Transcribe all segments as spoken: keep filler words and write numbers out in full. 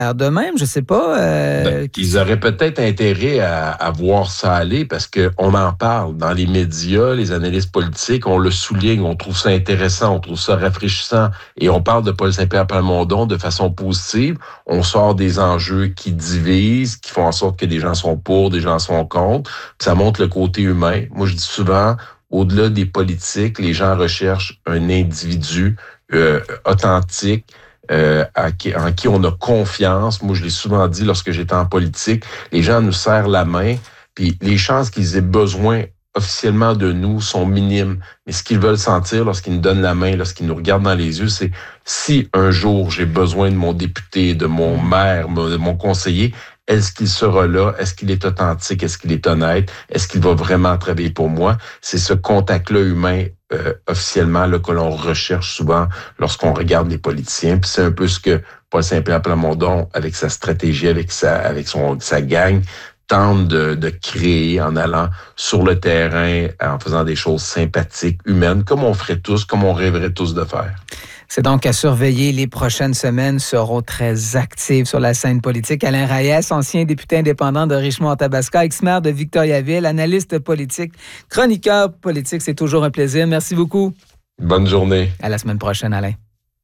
Alors de même, je sais pas. Euh, ben, ils auraient peut-être intérêt à, à voir ça aller parce qu'on en parle dans les médias, les analystes politiques, on le souligne, on trouve ça intéressant, on trouve ça rafraîchissant et on parle de Paul Saint-Pierre Plamondon de façon positive. On sort des enjeux qui divisent, qui font en sorte que des gens sont pour, des gens sont contre. Ça montre le côté humain. Moi, je dis souvent, au-delà des politiques, les gens recherchent un individu euh, authentique, Euh, à qui, en qui on a confiance. Moi, je l'ai souvent dit lorsque j'étais en politique, les gens nous serrent la main, puis les chances qu'ils aient besoin officiellement de nous sont minimes. Mais ce qu'ils veulent sentir lorsqu'ils nous donnent la main, lorsqu'ils nous regardent dans les yeux, c'est si un jour j'ai besoin de mon député, de mon maire, de mon conseiller, est-ce qu'il sera là? Est-ce qu'il est authentique? Est-ce qu'il est honnête? Est-ce qu'il va vraiment travailler pour moi? C'est ce contact-là humain euh, officiellement là, que l'on recherche souvent lorsqu'on regarde les politiciens. Puis c'est un peu ce que Paul Saint-Pierre Plamondon, avec sa stratégie, avec sa, avec son, sa gang, tente de, de créer en allant sur le terrain, en faisant des choses sympathiques, humaines, comme on ferait tous, comme on rêverait tous de faire. C'est donc à surveiller. Les prochaines semaines seront très actives sur la scène politique. Alain Reyes, ancien député indépendant de Richmond-Athabasca, ex-maire de Victoriaville, analyste politique, chroniqueur politique. C'est toujours un plaisir. Merci beaucoup. Bonne journée. À la semaine prochaine, Alain.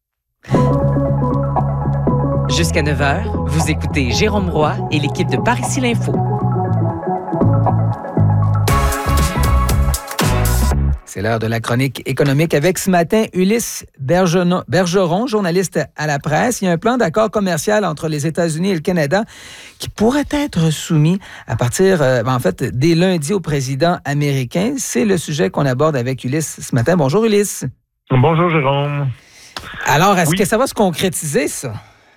Jusqu'à neuf heures, vous écoutez Jérôme Roy et l'équipe de Par ici l'Info. C'est l'heure de la chronique économique avec ce matin Ulysse Bergeron, Bergeron, journaliste à la presse. Il y a un plan d'accord commercial entre les États-Unis et le Canada qui pourrait être soumis à partir, euh, en fait, dès lundi au président américain. C'est le sujet qu'on aborde avec Ulysse ce matin. Bonjour Ulysse. Bonjour Jérôme. Alors, est-ce oui. que ça va se concrétiser, ça?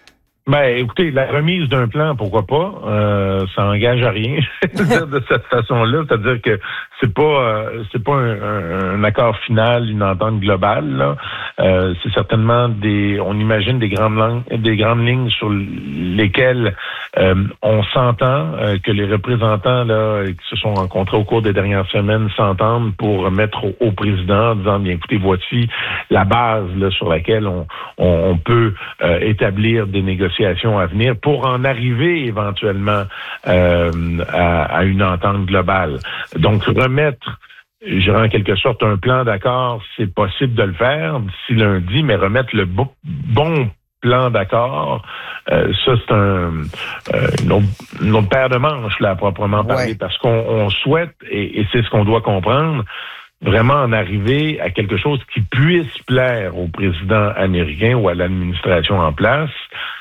Ben, écoutez, la remise d'un plan, pourquoi pas, euh, ça engage à rien, je veux dire de cette façon-là, c'est-à-dire que c'est pas, euh, c'est pas un, un, un accord final, une entente globale, là. Euh, c'est certainement des, on imagine des grandes langues, des grandes lignes sur lesquelles euh, on s'entend, euh, que les représentants là qui se sont rencontrés au cours des dernières semaines s'entendent pour mettre au, au président en disant, bien écoutez, voici la base là sur laquelle on, on, on peut euh, établir des négociations à venir pour en arriver éventuellement euh, à, à une entente globale. Donc, remettre, je dirais en quelque sorte, un plan d'accord, c'est possible de le faire d'ici lundi, mais remettre le bo- bon plan d'accord, euh, ça, c'est un, euh, une, autre, une autre paire de manches, là, à proprement parler, ouais. parce qu'on on souhaite, et, et c'est ce qu'on doit comprendre, vraiment en arriver à quelque chose qui puisse plaire au président américain ou à l'administration en place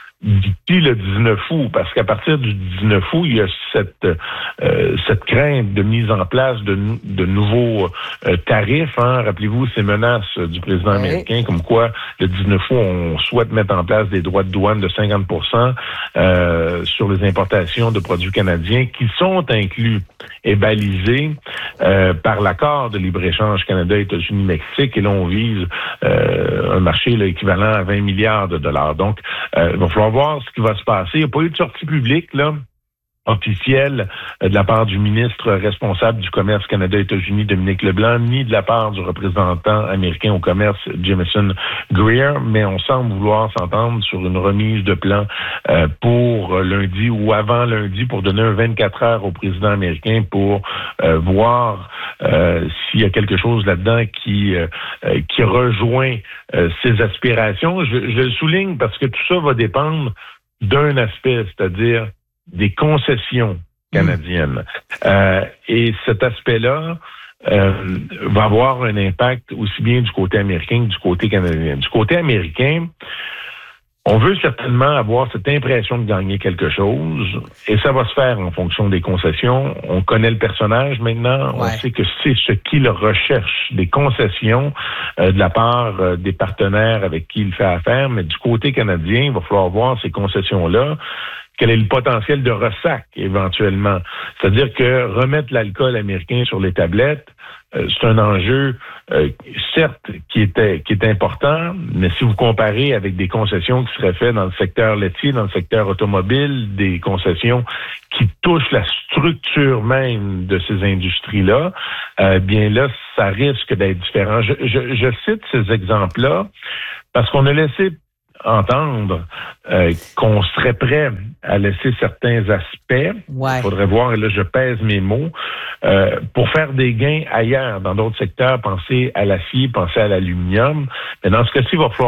d'ici le dix-neuf août, parce qu'à partir du dix-neuf août, il y a cette euh, cette crainte de mise en place de, de nouveaux euh, tarifs. Hein. Rappelez-vous ces menaces du président oui. américain, comme quoi le dix-neuf août, on souhaite mettre en place des droits de douane de cinquante pour cent euh, sur les importations de produits canadiens qui sont inclus et balisés euh, par l'accord de libre-échange Canada-États-Unis-Mexique. Et là, on vise euh, un marché là, équivalent à vingt milliards de dollars. Donc, euh, il va falloir voir ce qui va se passer. Il n'y a pas eu de sortie publique, là, officielle de la part du ministre responsable du commerce Canada-États-Unis, Dominique Leblanc, ni de la part du représentant américain au commerce, Jameson Greer, mais on semble vouloir s'entendre sur une remise de plan euh, pour lundi ou avant lundi pour donner un vingt-quatre heures au président américain pour euh, voir euh, s'il y a quelque chose là-dedans qui, euh, qui rejoint euh, ses aspirations. Je, je le souligne parce que tout ça va dépendre d'un aspect, c'est-à-dire des concessions canadiennes. Mmh. Euh, et cet aspect-là euh, va avoir un impact aussi bien du côté américain que du côté canadien. Du côté américain, on veut certainement avoir cette impression de gagner quelque chose, et ça va se faire en fonction des concessions. On connaît le personnage maintenant, ouais. On sait que c'est ce qu'il recherche, des concessions euh, de la part euh, des partenaires avec qui il fait affaire, mais du côté canadien, il va falloir voir ces concessions-là. Quel est le potentiel de ressac, éventuellement? C'est-à-dire que remettre l'alcool américain sur les tablettes, euh, c'est un enjeu, euh, certes, qui était qui est important, mais si vous comparez avec des concessions qui seraient faites dans le secteur laitier, dans le secteur automobile, des concessions qui touchent la structure même de ces industries-là, euh, bien là, ça risque d'être différent. Je, je, je cite ces exemples-là parce qu'on a laissé entendre euh, qu'on serait prêt à laisser certains aspects. Ouais. Il faudrait voir, et là je pèse mes mots, euh, pour faire des gains ailleurs, dans d'autres secteurs, pensez à l'acier, pensez à l'aluminium. Mais dans ce cas-ci, il va falloir